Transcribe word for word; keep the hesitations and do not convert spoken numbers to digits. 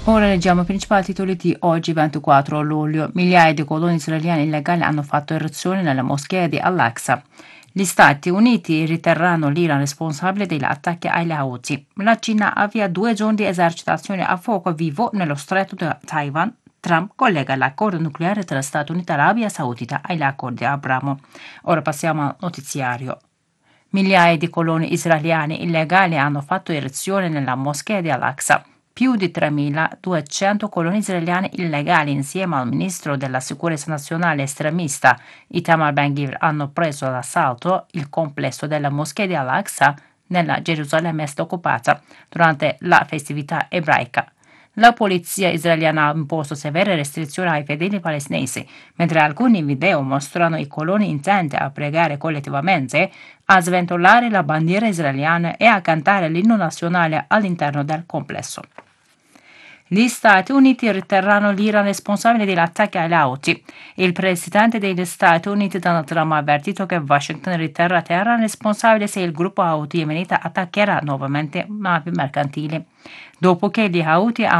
Ora leggiamo i principali titoli di oggi ventiquattro luglio. Migliaia di coloni israeliani illegali hanno fatto irruzione nella moschea di Al-Aqsa. Gli Stati Uniti riterranno l'Iran responsabile degli attacchi agli Houthi. La Cina avvia due giorni di esercitazioni a fuoco vivo nello stretto di Taiwan. Trump collega l'accordo nucleare tra Stati Uniti e Arabia Saudita agli accordi di Abramo. Ora passiamo al notiziario. Migliaia di coloni israeliani illegali hanno fatto irruzione nella moschea di Al-Aqsa. Più di tremiladuecento coloni israeliani illegali insieme al ministro della sicurezza nazionale estremista Itamar Ben-Gvir hanno preso d'assalto il complesso della moschea di Al-Aqsa nella Gerusalemme est occupata durante la festività ebraica. La polizia israeliana ha imposto severe restrizioni ai fedeli palestinesi, mentre alcuni video mostrano i coloni intenti a pregare collettivamente, a sventolare la bandiera israeliana e a cantare l'inno nazionale all'interno del complesso. Gli Stati Uniti riterranno l'Iran responsabile degli attacchi agli Houthi. Il presidente degli Stati Uniti Donald Trump ha avvertito che Washington riterrà Teheran responsabile se il gruppo Houthi yemenita attaccherà nuovamente navi mercantili. Dopo che gli Houthi hanno